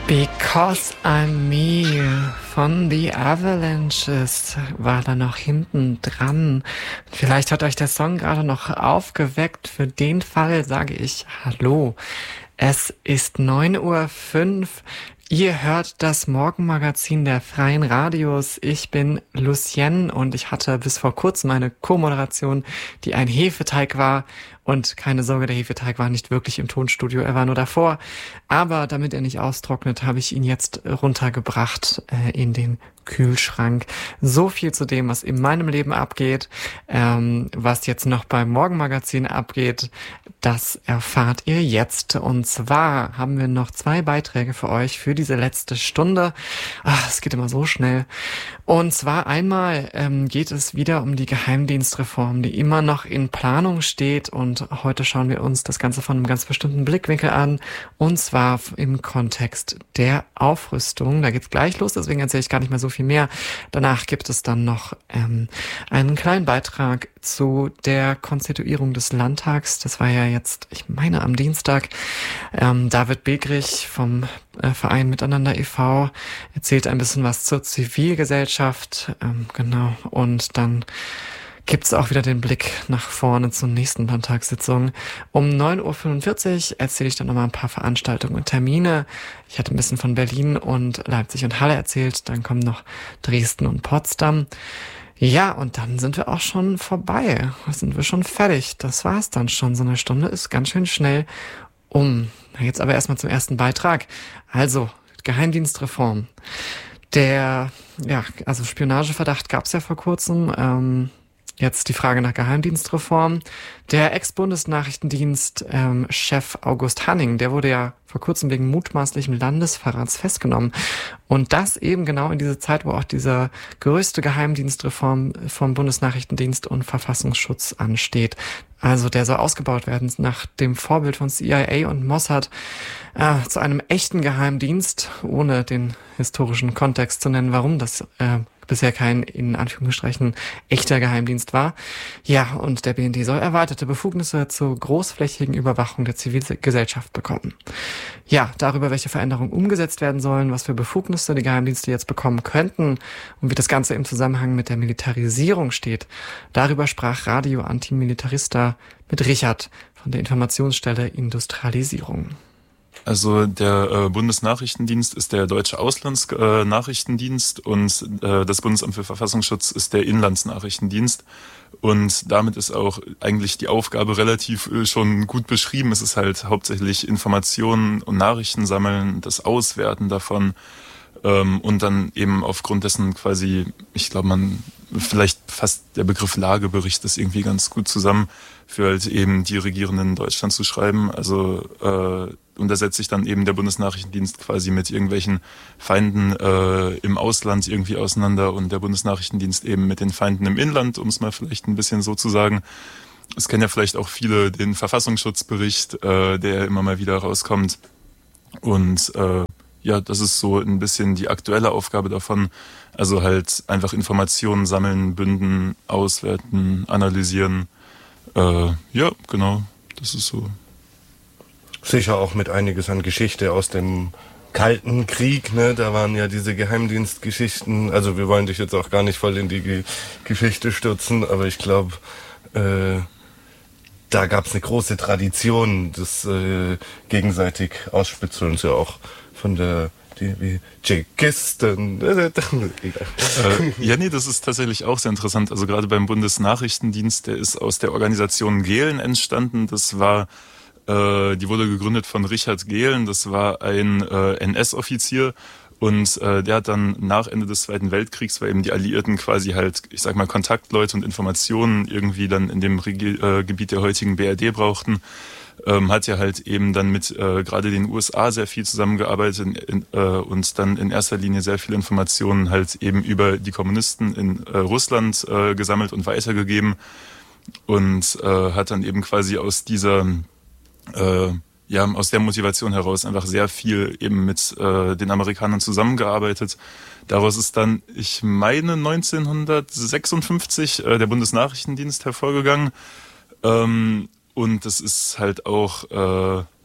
Because I'm Me von The Avalanches war da noch hinten dran. Vielleicht hat euch der Song gerade noch aufgeweckt. Für den Fall sage ich Hallo. Es ist 9:05 Uhr. Ihr hört das Morgenmagazin der Freien Radios. Ich bin Lucienne und ich hatte bis vor kurzem eine Co-Moderation, die ein Hefeteig war. Und keine Sorge, der Hefeteig war nicht wirklich im Tonstudio, er war nur davor. Aber damit er nicht austrocknet, habe ich ihn jetzt runtergebracht in den Kühlschrank. So viel zu dem, was in meinem Leben abgeht. Was jetzt noch beim Morgenmagazin abgeht, das erfahrt ihr jetzt. Und zwar haben wir noch 2 Beiträge für euch für diese letzte Stunde. Es geht immer so schnell. Und zwar einmal geht es wieder um die Geheimdienstreform, die immer noch in Planung steht. Und heute schauen wir uns das Ganze von einem ganz bestimmten Blickwinkel an. Und zwar im Kontext der Aufrüstung. Da geht's gleich los, deswegen erzähle ich gar nicht mehr so viel mehr. Danach gibt es dann noch einen kleinen Beitrag zu der Konstituierung des Landtags. Das war ja jetzt, ich meine, am Dienstag. David Begrich vom Verein Miteinander e.V. erzählt ein bisschen was zur Zivilgesellschaft. Genau. Und dann gibt's auch wieder den Blick nach vorne zur nächsten Landtagssitzung. Um 9:45 Uhr erzähle ich dann nochmal ein paar Veranstaltungen und Termine. Ich hatte ein bisschen von Berlin und Leipzig und Halle erzählt. Dann kommen noch Dresden und Potsdam. Ja, und dann sind wir auch schon vorbei. Sind wir schon fertig. Das war's dann schon. So eine Stunde ist ganz schön schnell um. Jetzt aber erstmal zum ersten Beitrag. Also, Geheimdienstreform. Also Spionageverdacht gab's ja vor kurzem. Jetzt die Frage nach Geheimdienstreform. Der Ex-Bundesnachrichtendienst-Chef August Hanning, der wurde ja vor kurzem wegen mutmaßlichem Landesverrats festgenommen. Und das eben genau in dieser Zeit, wo auch diese größte Geheimdienstreform vom Bundesnachrichtendienst und Verfassungsschutz ansteht. Also der soll ausgebaut werden nach dem Vorbild von CIA und Mossad zu einem echten Geheimdienst, ohne den historischen Kontext zu nennen, warum das bisher kein, in Anführungsstrichen, echter Geheimdienst war. Ja, und der BND soll erweiterte Befugnisse zur großflächigen Überwachung der Zivilgesellschaft bekommen. Ja, darüber, welche Veränderungen umgesetzt werden sollen, was für Befugnisse die Geheimdienste jetzt bekommen könnten und wie das Ganze im Zusammenhang mit der Militarisierung steht. Darüber sprach Radio Antimilitarista mit Richard von der Informationsstelle Industrialisierung. Also der Bundesnachrichtendienst ist der deutsche Auslandsnachrichtendienst und das Bundesamt für Verfassungsschutz ist der Inlandsnachrichtendienst. Und damit ist auch eigentlich die Aufgabe relativ schon gut beschrieben. Es ist halt hauptsächlich Informationen und Nachrichten sammeln, das Auswerten davon und dann eben aufgrund dessen quasi, ich glaube, vielleicht fasst der Begriff Lagebericht das irgendwie ganz gut zusammen, für halt eben die Regierenden in Deutschland zu schreiben. Also und da setzt sich dann eben der Bundesnachrichtendienst quasi mit irgendwelchen Feinden im Ausland irgendwie auseinander und der Bundesnachrichtendienst eben mit den Feinden im Inland, um es mal vielleicht ein bisschen so zu sagen. Es kennen ja vielleicht auch viele den Verfassungsschutzbericht, der immer mal wieder rauskommt. Und ja, das ist so ein bisschen die aktuelle Aufgabe davon. Also halt einfach Informationen sammeln, bünden, auswerten, analysieren. Ja, genau, das ist so. Sicher auch mit einiges an Geschichte aus dem Kalten Krieg, ne? Da waren ja diese Geheimdienstgeschichten. Also wir wollen dich jetzt auch gar nicht voll in die Geschichte stürzen, aber ich glaube, da gab es eine große Tradition des gegenseitig Ausspitzelns, ja auch von der Tschechisten. Ja, nee, das ist tatsächlich auch sehr interessant. Also gerade beim Bundesnachrichtendienst, der ist aus der Organisation Gehlen entstanden. Das war die wurde gegründet von Richard Gehlen, das war ein NS-Offizier und der hat dann nach Ende des Zweiten Weltkriegs, weil eben die Alliierten quasi halt, ich sag mal, Kontaktleute und Informationen irgendwie dann in dem Gebiet der heutigen BRD brauchten, hat ja halt eben dann mit gerade den USA sehr viel zusammengearbeitet und dann in erster Linie sehr viele Informationen halt eben über die Kommunisten in Russland gesammelt und weitergegeben und hat dann eben quasi aus dieser aus der Motivation heraus einfach sehr viel eben mit den Amerikanern zusammengearbeitet. Daraus ist dann, ich meine, 1956 der Bundesnachrichtendienst hervorgegangen. Und das ist halt auch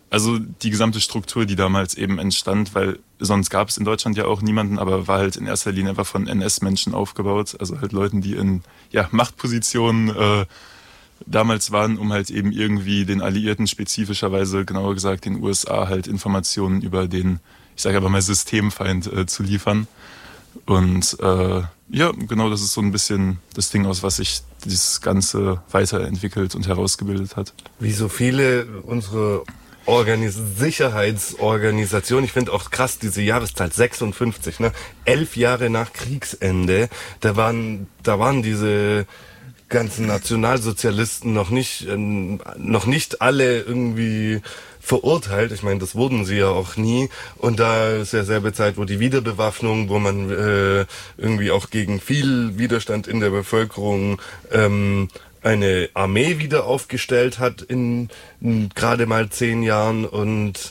Also die gesamte Struktur, die damals eben entstand, weil sonst gab es in Deutschland ja auch niemanden, aber war halt in erster Linie einfach von NS-Menschen aufgebaut, also halt Leuten, die in Machtpositionen damals waren, um halt eben irgendwie den Alliierten, spezifischerweise genauer gesagt den USA, halt Informationen über den, ich sage aber mal, Systemfeind zu liefern. Und genau, das ist so ein bisschen das Ding, aus was sich dieses Ganze weiterentwickelt und herausgebildet hat. Wie so viele unsere Sicherheitsorganisation. Ich finde auch krass, diese Jahreszahl 56, ne? 11 Jahre nach Kriegsende, da waren diese ganzen Nationalsozialisten noch nicht alle irgendwie verurteilt. Ich meine, das wurden sie ja auch nie. Und da ist ja selbe Zeit, wo die Wiederbewaffnung, wo man irgendwie auch gegen viel Widerstand in der Bevölkerung eine Armee wieder aufgestellt hat in gerade mal 10 Jahren und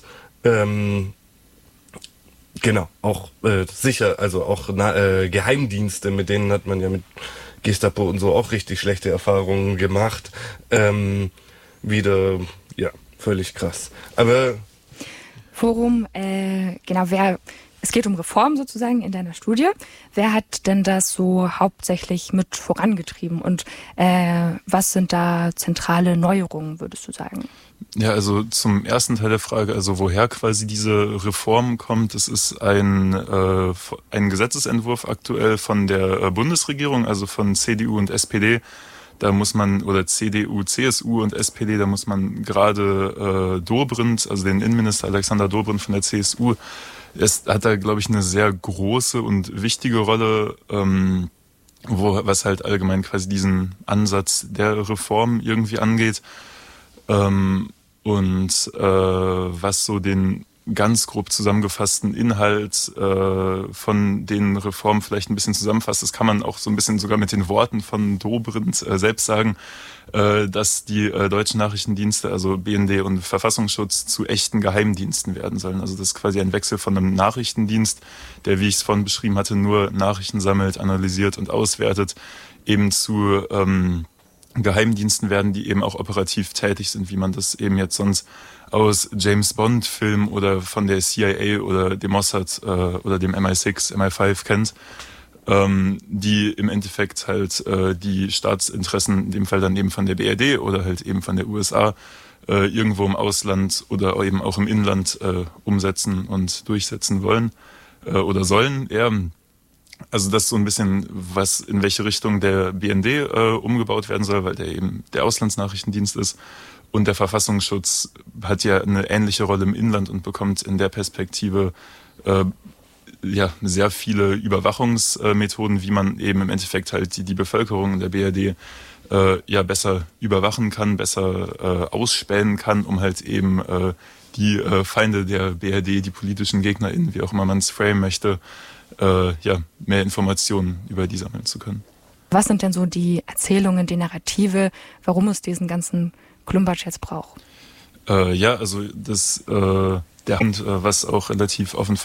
genau, auch sicher, also auch Geheimdienste, mit denen hat man ja mit Gestapo und so auch richtig schlechte Erfahrungen gemacht. Wieder, ja, völlig krass. Aber Forum, genau, es geht um Reform sozusagen in deiner Studie. Wer hat denn das so hauptsächlich mit vorangetrieben und was sind da zentrale Neuerungen, würdest du sagen? Ja, also zum ersten Teil der Frage, also woher quasi diese Reform kommt, es ist ein Gesetzesentwurf aktuell von der Bundesregierung, also von CDU und SPD. Da muss man, oder CDU, CSU und SPD, da muss man gerade Dobrindt, also den Innenminister Alexander Dobrindt von der CSU, hat da, glaube ich, eine sehr große und wichtige Rolle, was halt allgemein quasi diesen Ansatz der Reform irgendwie angeht. Was so den ganz grob zusammengefassten Inhalt von den Reformen vielleicht ein bisschen zusammenfasst, das kann man auch so ein bisschen sogar mit den Worten von Dobrindt selbst sagen, dass die deutschen Nachrichtendienste, also BND und Verfassungsschutz, zu echten Geheimdiensten werden sollen. Also das ist quasi ein Wechsel von einem Nachrichtendienst, der, wie ich es vorhin beschrieben hatte, nur Nachrichten sammelt, analysiert und auswertet, eben zu Geheimdiensten werden, die eben auch operativ tätig sind, wie man das eben jetzt sonst aus James-Bond-Filmen oder von der CIA oder dem Mossad oder dem MI6, MI5 kennt, die im Endeffekt halt die Staatsinteressen, in dem Fall dann eben von der BRD oder halt eben von der USA, irgendwo im Ausland oder eben auch im Inland umsetzen und durchsetzen wollen oder sollen eher. Also das ist so ein bisschen, was in welche Richtung der BND umgebaut werden soll, weil der eben der Auslandsnachrichtendienst ist. Und der Verfassungsschutz hat ja eine ähnliche Rolle im Inland und bekommt in der Perspektive sehr viele Überwachungsmethoden, wie man eben im Endeffekt halt die Bevölkerung in der BRD besser überwachen kann, besser ausspähen kann, um halt eben die Feinde der BRD, die politischen GegnerInnen, wie auch immer man es framen möchte, mehr Informationen über die sammeln zu können. Was sind denn so die Erzählungen, die Narrative, warum es diesen ganzen Klumpatsch jetzt braucht? Also das was auch relativ offen